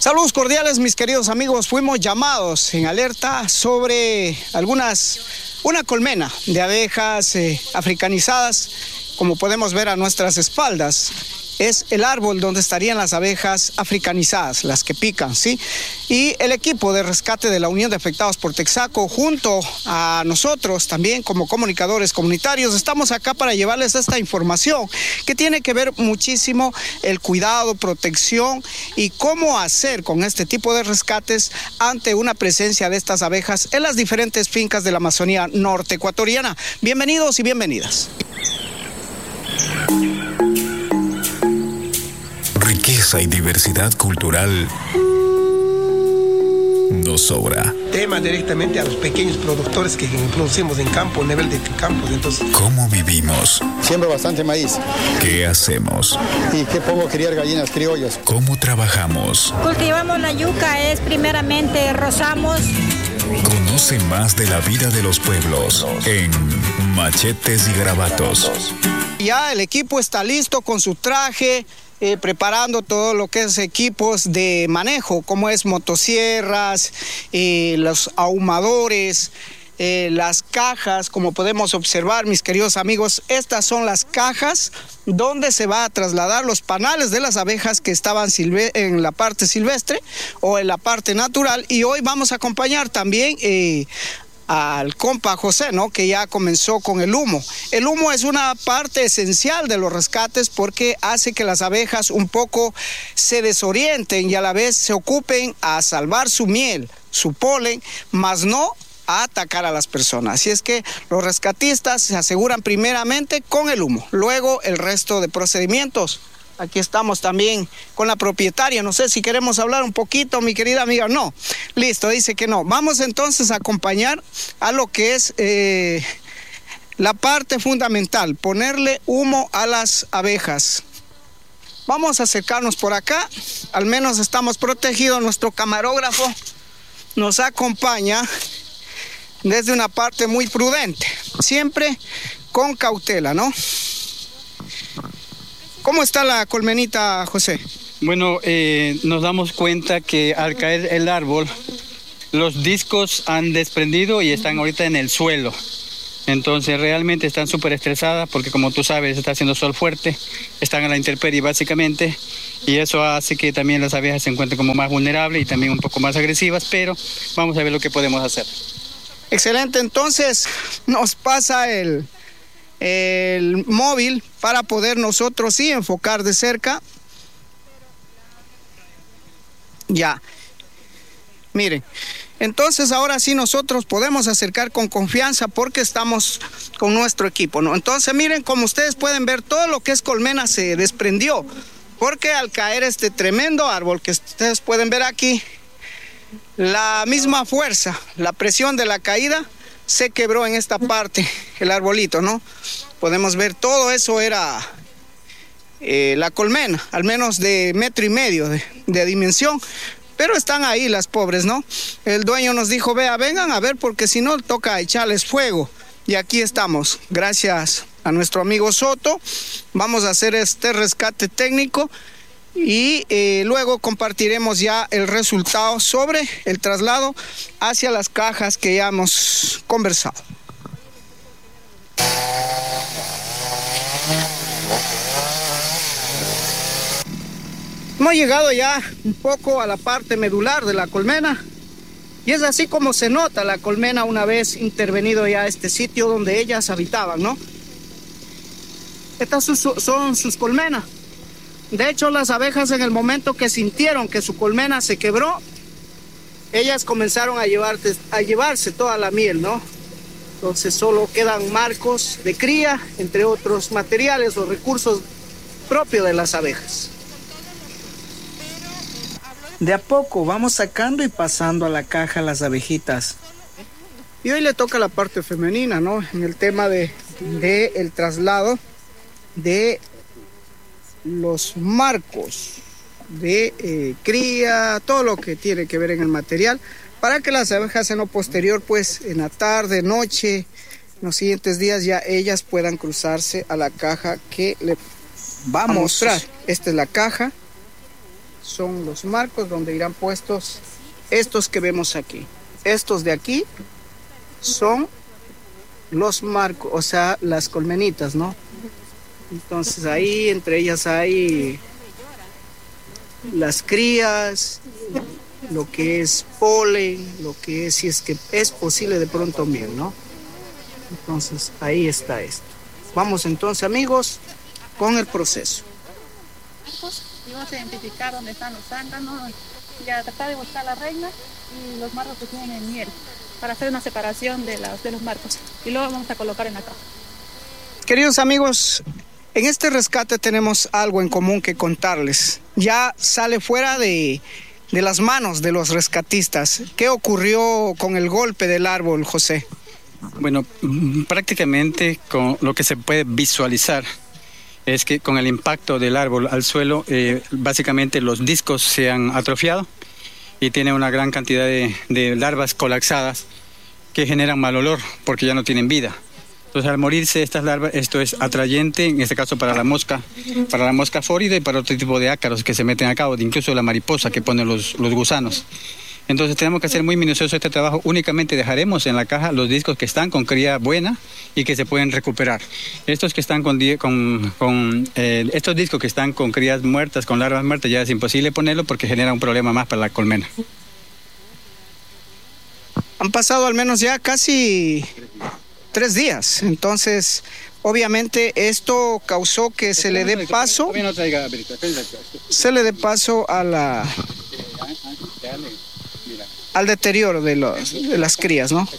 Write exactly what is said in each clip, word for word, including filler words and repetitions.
Saludos cordiales, mis queridos amigos. Fuimos llamados en alerta sobre algunas, una colmena de abejas eh, africanizadas, como podemos ver a nuestras espaldas. Es el árbol donde estarían las abejas africanizadas, las que pican, ¿sí? Y el equipo de rescate de la Unión de Afectados por Texaco, junto a nosotros también como comunicadores comunitarios, estamos acá para llevarles esta información que tiene que ver muchísimo el cuidado, protección y cómo hacer con este tipo de rescates ante una presencia de estas abejas en las diferentes fincas de la Amazonía norte ecuatoriana. Bienvenidos y bienvenidas. Riqueza y diversidad cultural nos sobra. Tema directamente a los pequeños productores que producimos en campo, nivel de campos. Entonces, ¿cómo vivimos? Siembro bastante maíz. ¿Qué hacemos? ¿Y qué pongo? Criar gallinas criollas. ¿Cómo trabajamos? Cultivamos la yuca, es primeramente rozamos. Conoce más de la vida de los pueblos en Machetes y Garabatos. Ya el equipo está listo con su traje, Eh, preparando todo lo que es equipos de manejo, como es motosierras, eh, los ahumadores, eh, las cajas, como podemos observar, mis queridos amigos. Estas son las cajas donde se va a trasladar los panales de las abejas que estaban en la parte silvestre o en la parte natural, y hoy vamos a acompañar también eh, al compa José, ¿no? Que ya comenzó con el humo. El humo es una parte esencial de los rescates porque hace que las abejas un poco se desorienten y a la vez se ocupen a salvar su miel, su polen, más no a atacar a las personas. Así es que los rescatistas se aseguran primeramente con el humo, luego el resto de procedimientos. Aquí estamos también con la propietaria. No sé si queremos hablar un poquito, mi querida amiga. No, listo, dice que no. Vamos entonces a acompañar a lo que es eh, la parte fundamental, ponerle humo a las abejas. Vamos a acercarnos por acá, al menos estamos protegidos. Nuestro camarógrafo nos acompaña desde una parte muy prudente, siempre con cautela, ¿no? ¿Cómo está la colmenita, José? Bueno, eh, nos damos cuenta que al caer el árbol, los discos han desprendido y están ahorita en el suelo. Entonces realmente están súper estresadas porque, como tú sabes, está haciendo sol fuerte, están a la intemperie básicamente, y eso hace que también las abejas se encuentren como más vulnerables y también un poco más agresivas, pero vamos a ver lo que podemos hacer. Excelente, entonces nos pasa el... el móvil para poder nosotros sí enfocar de cerca. Ya, miren, entonces ahora sí nosotros podemos acercar con confianza porque estamos con nuestro equipo, ¿no? Entonces miren, como ustedes pueden ver, todo lo que es colmena se desprendió porque al caer este tremendo árbol que ustedes pueden ver aquí, la misma fuerza, la presión de la caída se quebró en esta parte, el arbolito, ¿no? Podemos ver, todo eso era eh, la colmena, al menos de metro y medio de, de dimensión, pero están ahí las pobres, ¿no? El dueño nos dijo, vea, vengan a ver, porque si no toca echarles fuego, y aquí estamos, gracias a nuestro amigo Soto, vamos a hacer este rescate técnico, y eh, luego compartiremos ya el resultado sobre el traslado hacia las cajas que ya hemos conversado. Hemos llegado ya un poco a la parte medular de la colmena y es así como se nota la colmena una vez intervenido ya este sitio donde ellas habitaban, ¿no? Estas son sus colmenas. De hecho, las abejas, en el momento que sintieron que su colmena se quebró, ellas comenzaron a, llevarte, a llevarse toda la miel, ¿no? Entonces solo quedan marcos de cría, entre otros materiales o recursos propios de las abejas. De a poco vamos sacando y pasando a la caja las abejitas. Y hoy le toca la parte femenina, ¿no? En el tema de, de el traslado de los marcos de eh, cría, todo lo que tiene que ver en el material, para que las abejas en lo posterior, pues en la tarde, noche, en los siguientes días ya ellas puedan cruzarse a la caja que le va a mostrar. Esta es la caja, son los marcos donde irán puestos estos que vemos aquí. Estos de aquí son los marcos, o sea, las colmenitas, ¿no? Entonces ahí, entre ellas hay las crías, lo que es polen, lo que es, si es que es posible de pronto miel, ¿no? Entonces ahí está esto. Vamos entonces, amigos, con el proceso. Y vamos a identificar dónde están los zánganos y a tratar de buscar la reina y los marcos que tienen miel para hacer una separación de, las, de los marcos y luego vamos a colocar en la caja. Queridos amigos, en este rescate tenemos algo en común que contarles. Ya sale fuera de, de las manos de los rescatistas. ¿Qué ocurrió con el golpe del árbol, José? Bueno, prácticamente con lo que se puede visualizar es que con el impacto del árbol al suelo, eh, básicamente los discos se han atrofiado y tiene una gran cantidad de, de larvas colapsadas que generan mal olor porque ya no tienen vida. Entonces, al morirse estas larvas, esto es atrayente, en este caso para la mosca, para la mosca fórida y para otro tipo de ácaros que se meten a cabo, incluso la mariposa que pone los, los gusanos. Entonces tenemos que hacer muy minucioso este trabajo. Únicamente dejaremos en la caja los discos que están con cría buena y que se pueden recuperar. Estos que están con, con, con eh, estos discos que están con crías muertas, con larvas muertas, ya es imposible ponerlo porque genera un problema más para la colmena. Han pasado al menos ya casi tres días. Entonces, obviamente esto causó que se le dé paso, se le dé paso a la al deterioro de, los, de las crías, ¿no?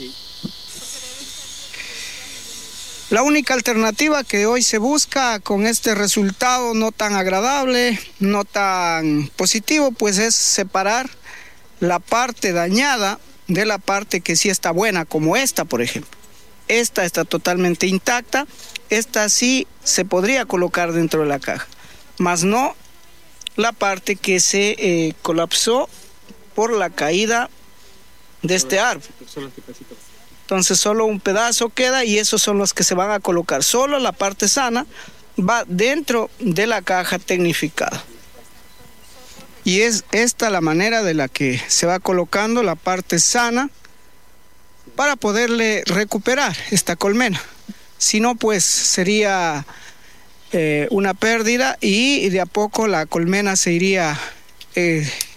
La única alternativa que hoy se busca con este resultado no tan agradable, no tan positivo, pues es separar la parte dañada de la parte que sí está buena, como esta, por ejemplo. Esta está totalmente intacta, esta sí se podría colocar dentro de la caja, más no la parte que se eh, colapsó por la caída de este árbol. Entonces solo un pedazo queda y esos son los que se van a colocar. Solo la parte sana va dentro de la caja tecnificada. Y es esta la manera de la que se va colocando la parte sana para poderle recuperar esta colmena. Si no, pues sería eh, una pérdida y de a poco la colmena se iría eh,